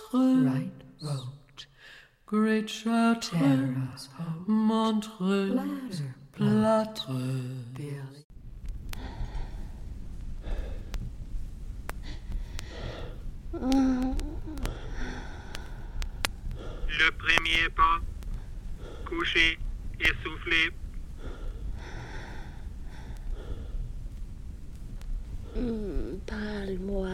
Chartres, right road, great Chartres, Montreux, Plâtre, Le premier pas, couché, essoufflé. Parle-moi.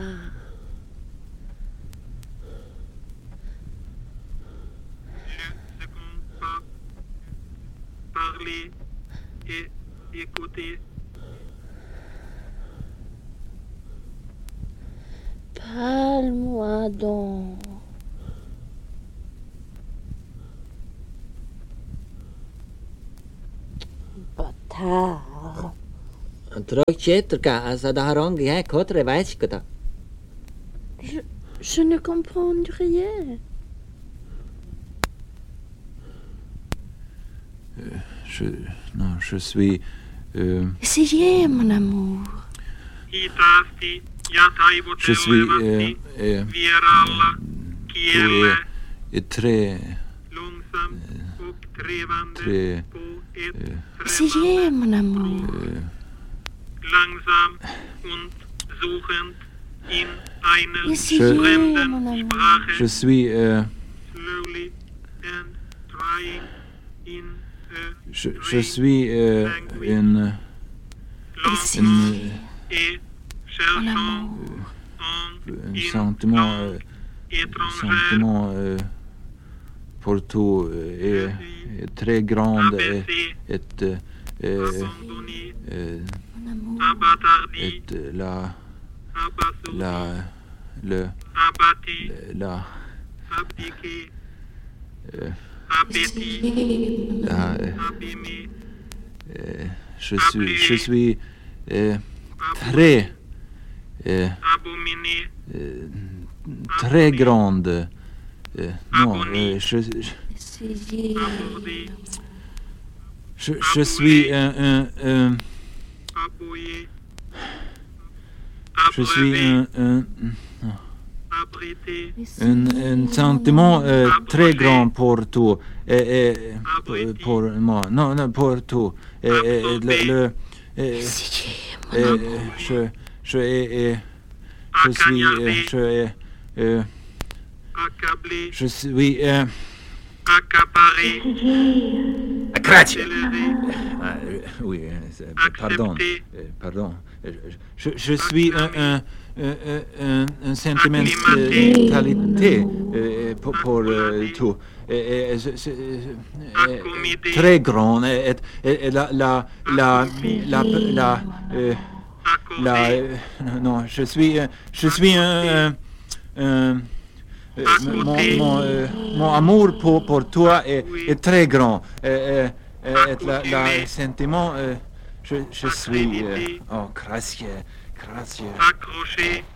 Le second pas, parler et écouter. Parle-moi donc. Bâtard. Je ne comprends rien. Je suis... Essayez, mon amour. Je suis très... Essayez, mon amour. Langsam und suchend in einer Essayez, fremden mon amour. Sprache. Je suis... Slowly and trying in a Je suis une et cherchant un sentiment pour tout est très grand et je suis très grande. Non, je suis un sentiment très grand pour tout pour moi. Non, pour tout. Je suis accaparé, oui, pardon. Je suis un sentimentalité pour tout. Très grand. Non, je suis mon amour pour toi est très grand. Le sentiment, je suis... oh, gracieux. accroché